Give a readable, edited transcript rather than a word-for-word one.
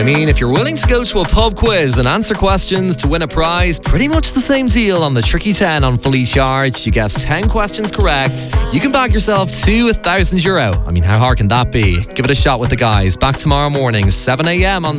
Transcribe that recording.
I mean, if you're willing to go to a pub quiz and answer questions to win a prize, pretty much the same deal on the Tricky 10 on Fully Charged. You guess 10 questions correct, you can back yourself to €1,000. I mean, how hard can that be? Give it a shot with the guys. Back tomorrow morning, 7 a.m. on